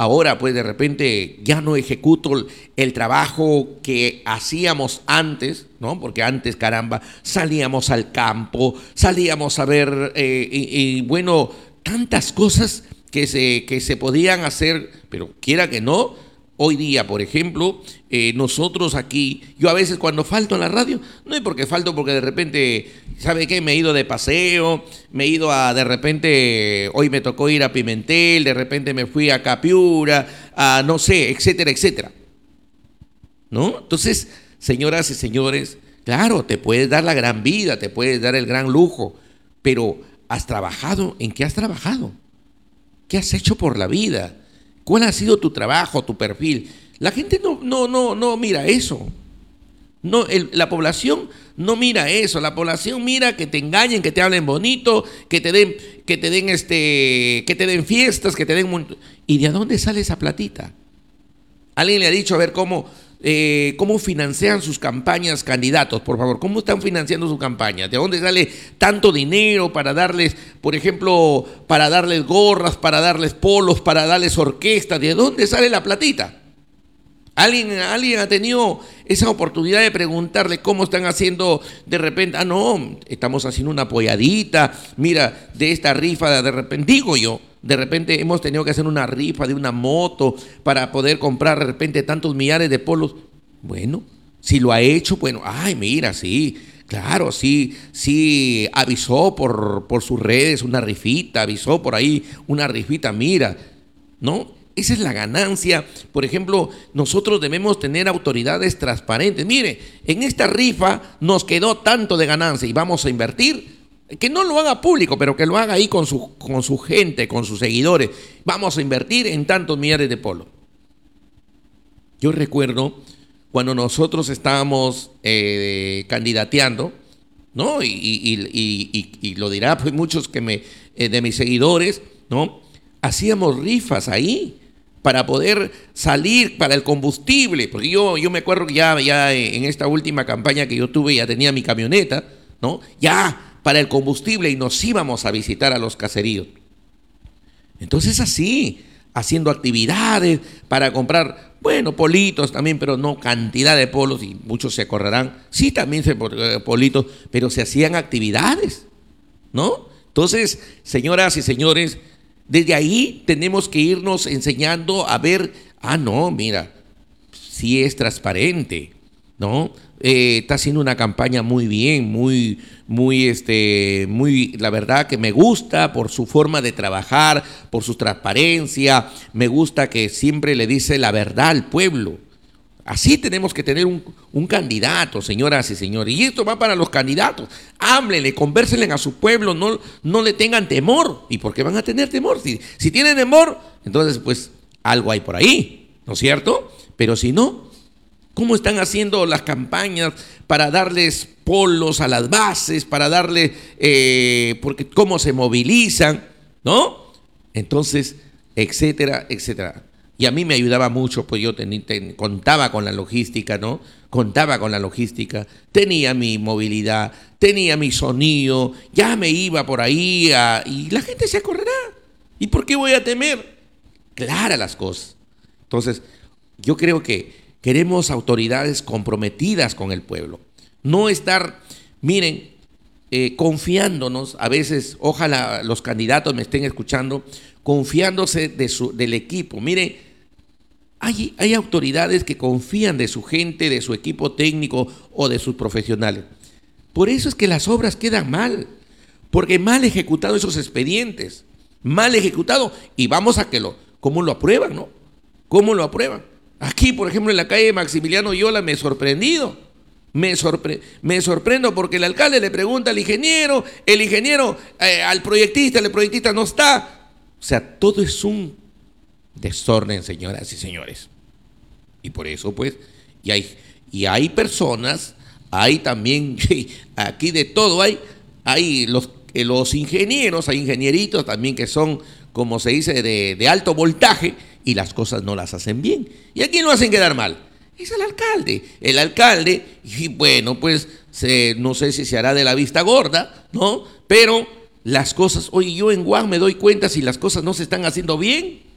ahora pues de repente ya no ejecuto el trabajo que hacíamos antes, ¿no? Porque antes, caramba, salíamos al campo, salíamos a ver, bueno, tantas cosas que se podían hacer, pero quiera que no, hoy día, por ejemplo, nosotros aquí, yo a veces cuando falto a la radio, no es porque falto porque de repente, ¿sabe qué? Me he ido de paseo, me he ido de repente, hoy me tocó ir a Pimentel, de repente me fui a Capiura, a no sé, etcétera, etcétera, ¿no? Entonces, señoras y señores, claro, te puedes dar la gran vida, te puedes dar el gran lujo, pero ¿has trabajado? ¿En qué has trabajado? ¿Qué has hecho por la vida? ¿Cuál ha sido tu trabajo, tu perfil? La gente no mira eso. No, la población no mira eso. La población mira que te engañen, que te hablen bonito, que te den fiestas, que te den. ¿Y de dónde sale esa platita? Alguien le ha dicho, a ver, cómo financian sus campañas candidatos, por favor. ¿Cómo están financiando sus campañas? ¿De dónde sale tanto dinero para darles, por ejemplo, para darles gorras, para darles polos, para darles orquestas? ¿De dónde sale la platita? ¿Alguien ha tenido esa oportunidad de preguntarle cómo están haciendo de repente? Ah, no, estamos haciendo una apoyadita, mira, de esta rifa, de repente, digo yo, de repente hemos tenido que hacer una rifa de una moto para poder comprar de repente tantos millares de polos. Bueno, si lo ha hecho, bueno, ay, mira, sí, claro, sí, avisó por sus redes una rifita, avisó por ahí una rifita, mira, ¿no? Esa es la ganancia. Por ejemplo, nosotros debemos tener autoridades transparentes. Mire, en esta rifa nos quedó tanto de ganancia y vamos a invertir. Que no lo haga público, pero que lo haga ahí con su gente, con sus seguidores. Vamos a invertir en tantos millares de polos. Yo recuerdo cuando nosotros estábamos candidateando, ¿no? Y lo dirá pues muchos de mis seguidores, ¿no? Hacíamos rifas ahí para poder salir para el combustible, porque yo me acuerdo que ya en esta última campaña que yo tuve ya tenía mi camioneta, ¿no? Ya para el combustible y nos íbamos a visitar a los caseríos. Entonces así, haciendo actividades para comprar, bueno, politos también, pero no cantidad de polos y muchos se acordarán, sí también politos, pero se hacían actividades, ¿no? Entonces, señoras y señores, desde ahí tenemos que irnos enseñando a ver, no, mira, sí es transparente, ¿no? Está haciendo una campaña muy bien, muy, la verdad que me gusta por su forma de trabajar, por su transparencia, me gusta que siempre le dice la verdad al pueblo. Así tenemos que tener un candidato, señoras y señores. Y esto va para los candidatos. Háblenle, convérsenle a su pueblo, no le tengan temor. ¿Y por qué van a tener temor? Si tienen temor, entonces pues algo hay por ahí, ¿no es cierto? Pero si no, ¿cómo están haciendo las campañas para darles polos a las bases, para darle, porque cómo se movilizan, ¿no? Entonces, etcétera, etcétera. Y a mí me ayudaba mucho, pues yo contaba con la logística, ¿no? Contaba con la logística, tenía mi movilidad, tenía mi sonido, ya me iba por ahí y la gente se acordará. ¿Y por qué voy a temer? Claras las cosas. Entonces, yo creo que queremos autoridades comprometidas con el pueblo. No estar, miren, confiándonos, a veces, ojalá los candidatos me estén escuchando, confiándose del equipo. Mire, hay autoridades que confían de su gente, de su equipo técnico o de sus profesionales. Por eso es que las obras quedan mal, porque mal ejecutado esos expedientes, mal ejecutado, y vamos a ¿cómo lo aprueban, no? ¿Cómo lo aprueban? Aquí, por ejemplo, en la calle Maximiliano Yola me he sorprendido. Me sorprendo porque el alcalde le pregunta al ingeniero, el ingeniero al proyectista, el proyectista no está. O sea, todo es un desorden, señoras y señores. Y por eso, pues, y hay personas, hay también, aquí de todo hay los ingenieros, hay ingenieritos también que son, como se dice, de alto voltaje y las cosas no las hacen bien. ¿Y a quién lo hacen quedar mal? Es el alcalde. El alcalde, y bueno, pues no sé si se hará de la vista gorda, ¿no? Pero las cosas, oye, yo en Guam me doy cuenta si las cosas no se están haciendo bien.